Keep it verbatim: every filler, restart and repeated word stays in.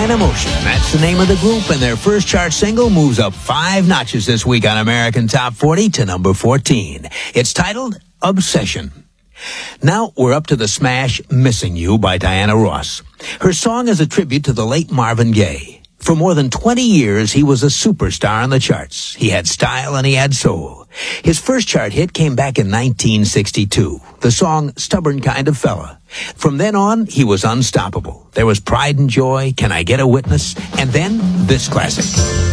Diana Motion. That's the name of the group, and their first chart single moves up five notches this week on American Top forty to number fourteen. It's titled Obsession. Now we're up to the smash Missing You by Diana Ross. Her song is a tribute to the late Marvin Gaye. For more than twenty years, he was a superstar on the charts. He had style and he had soul. His first chart hit came back in nineteen sixty-two, the song Stubborn Kind of Fella. From then on, he was unstoppable. There was Pride and Joy, Can I Get a Witness, and then this classic.